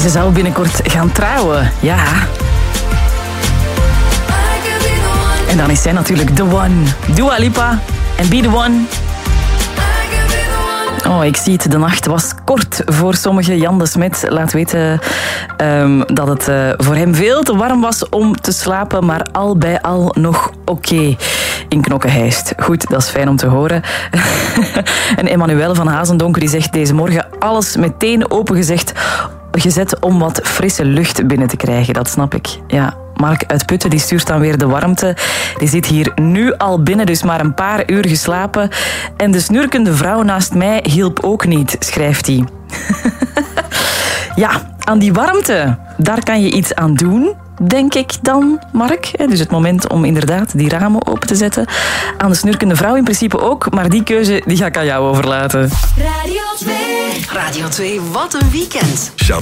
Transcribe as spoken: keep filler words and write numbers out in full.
Ze zou binnenkort gaan trouwen, ja. En dan is zij natuurlijk the one. Dua Lipa en Be The One. Oh, ik zie het. De nacht was kort voor sommigen. Jan de Smet laat weten um, dat het uh, voor hem veel te warm was om te slapen, maar al bij al nog oké okay in Knokke-Heist. Goed, dat is fijn om te horen. En Emmanuel van Hazendonker die zegt deze morgen alles meteen opengezet gezet om wat frisse lucht binnen te krijgen. Dat snap ik, ja. Mark uit Putten die stuurt dan weer de warmte. Die zit hier nu al binnen, dus maar een paar uur geslapen. En de snurkende vrouw naast mij hielp ook niet, schrijft hij. Ja, aan die warmte, daar kan je iets aan doen, denk ik dan, Mark. Dus het moment om inderdaad die ramen open te zetten. Aan de snurkende vrouw in principe ook, maar die keuze die ga ik aan jou overlaten. Radio twee. Radio twee, wat een weekend.